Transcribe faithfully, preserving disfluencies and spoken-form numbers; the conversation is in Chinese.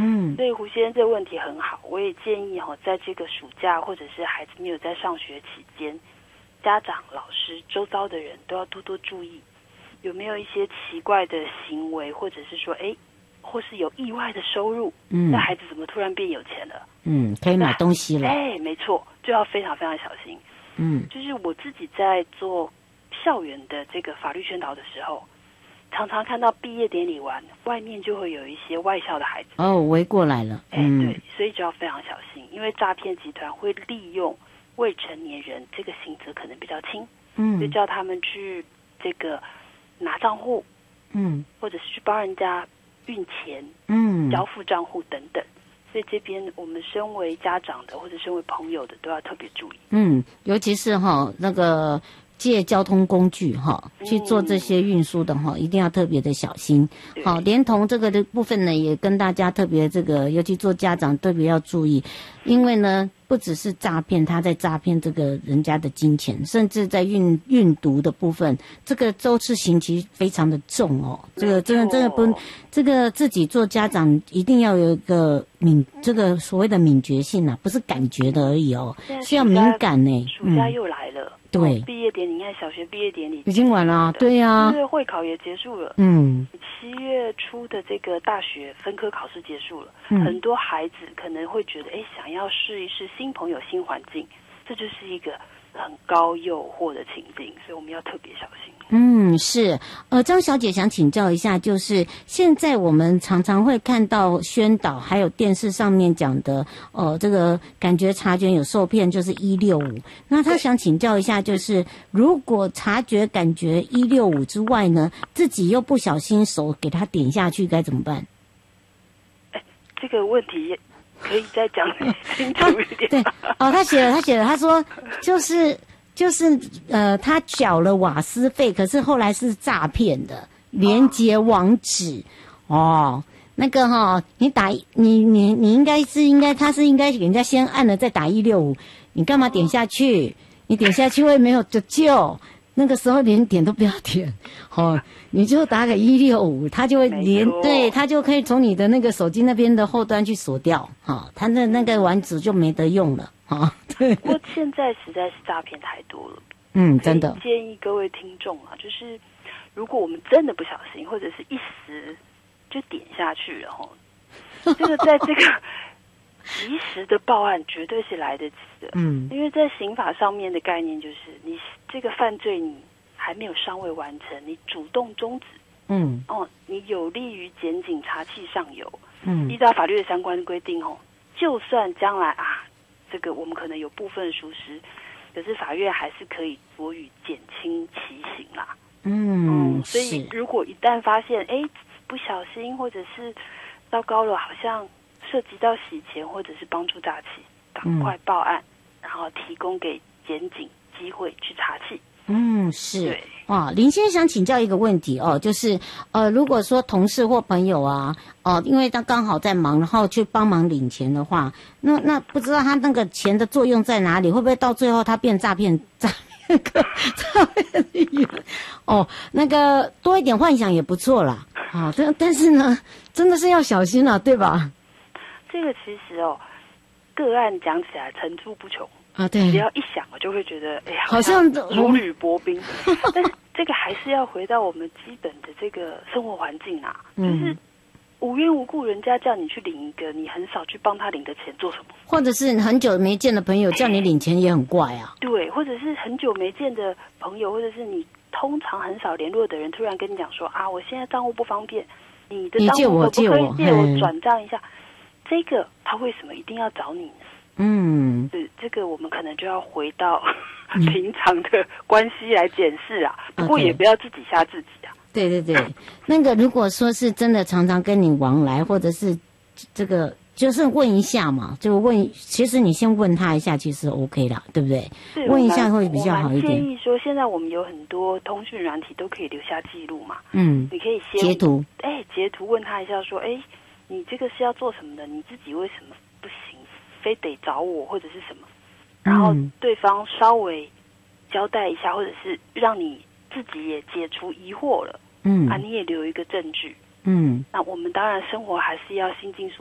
嗯， 所以胡先生这个问题很好，我也建议哈，在这个暑假或者是孩子没有在上学期间，家长、老师、周遭的人都要多多注意，有没有一些奇怪的行为，或者是说，哎，或是有意外的收入，嗯，那孩子怎么突然变有钱了？ 嗯，可以买东西了。 哎，没错，就要非常非常小心。 嗯， 就是我自己在做校园的这个法律宣导的时候，常常看到毕业典礼完，外面就会有一些外校的孩子哦围过来了。 嗯，哎，对，所以就要非常小心，因为诈骗集团会利用未成年人，这个刑责可能比较轻， 嗯， 就叫他们去这个拿账户， 嗯， 或者是去帮人家运钱， 嗯， 交付账户等等。所以这边我们身为家长的或者身为朋友的都要特别注意。 嗯，尤其是哈那个借交通工具哈去做这些运输的哈，一定要特别的小心。好，连同这个的部分呢，也跟大家特别这个，尤其做家长特别要注意，因为呢，不只是诈骗，他在诈骗这个人家的金钱，甚至在运运毒的部分，这个周次刑期非常的重哦。这个真的真的不，这个自己做家长一定要有一个敏，这个所谓的敏觉性啊，不是感觉的而已哦，是要敏感呢。 暑假又来了。嗯对， 毕业典礼，你看小学毕业典礼已经完了，对呀、啊， 是会考也结束了， 嗯， 七月初的这个大学分科考试结束了， 嗯、 很多孩子可能会觉得，哎，想要试一试新朋友、新环境，这就是一个很高诱惑的情境，所以我们要特别小心。 嗯，是，呃，张小姐想请教一下，就是现在我们常常会看到宣导，还有电视上面讲的，呃，这个感觉察觉有受骗，就是一六五。那她想请教一下，就是如果察觉感觉一六五之外呢，自己又不小心手给他点下去，该怎么办？ 哎，这个问题可以再讲清楚一点。 对，哦，他写了，他写了，他说就是。就是呃，他缴了瓦斯费，可是后来是诈骗的连结网址哦。那个哈、哦，你打你你你应该是应该他是应该给人家先按了再打一六五，你干嘛点下去？你点下去会没有得救。那个时候连点都不要点，哦，你就打给一六五，他就会连对，他就可以从你的那个手机那边的后端去锁掉，哈、哦，他的那个网址就没得用了。啊，对。 不过现在实在是诈骗太多了， 嗯，真的。 建议各位听众啊，就是如果我们真的不小心，或者是一时就点下去了哈，这个在这个及时的报案绝对是来得及的。嗯，因为在刑法上面的概念就是，你这个犯罪你还没有尚未完成，你主动终止，嗯，哦，你有利于检警查缉上游，嗯，依照法律的相关规定哦，就算将来啊。这个我们可能有部分疏失，可是法院还是可以酌予减轻其刑啦。嗯，嗯所以如果一旦发现哎不小心或者是糟糕了，好像涉及到洗钱或者是帮助诈欺，赶快报案，嗯、然后提供给检警机会去查缉。 嗯，是啊，林先生想请教一个问题哦，就是呃，如果说同事或朋友啊，哦、呃，因为他刚好在忙，然后去帮忙领钱的话，那那不知道他那个钱的作用在哪里？会不会到最后他变诈骗诈骗个诈骗员？哦，那个多一点幻想也不错啦，啊、哦，但但是呢，真的是要小心了，对吧？ 这个其实哦，个案讲起来层出不穷。 啊，对， 只要一想，我就会觉得，哎呀， 好像如履薄冰。但是这个还是要回到我们基本的这个生活环境啊，嗯、就是无缘无故人家叫你去领一个你很少去帮他领的钱做什么？ 或者是很久没见的朋友叫你领钱也很怪啊。 对，或者是很久没见的朋友，或者是你通常很少联络的人，突然跟你讲说啊，我现在账户不方便，你的账户可不可以借我转账一下？这个他为什么一定要找你呢？嗯，是这个，我们可能就要回到平常的关系来检视啊。不过也不要自己吓自己啊。 对对对，那个如果说是真的常常跟你往来，或者是这个就是问一下嘛，就问，其实你先问他一下，其实 OK 啦，对不对？问一下会比较好一点。 我建议说，现在我们有很多通讯软体都可以留下记录嘛。 嗯， 你可以先截图， 哎，截图问他一下说，哎，你这个是要做什么的？你自己为什么不行？非得找我或者是什么，然后对方稍微交代一下，或者是让你自己也解除疑惑了，嗯啊，你也留一个证据，嗯，那我们当然生活还是要心静